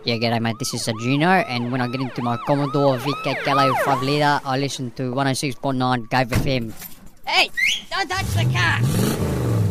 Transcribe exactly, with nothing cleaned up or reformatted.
Yeah, g'day mate, this is a Juno, and when I get into my Commodore V K Gallo five litre, I listen to one oh six point nine Gove F M. Hey, don't touch the car!